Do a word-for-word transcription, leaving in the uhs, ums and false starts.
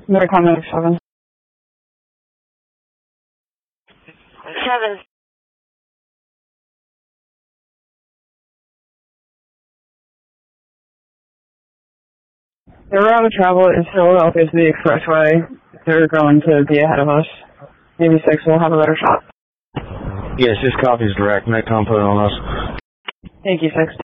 Better comment seven. Seven. The route of travel is Philadelphia to the expressway. They're going to be ahead of us. Maybe six will have a better shot. Yes, this copy is direct. Net com put on us. Thank you, six.